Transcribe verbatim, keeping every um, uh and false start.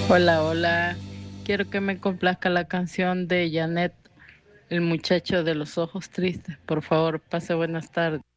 Hola, hola. Quiero que me complazca la canción de Janet, el muchacho de los ojos tristes. Por favor, pase buenas tardes.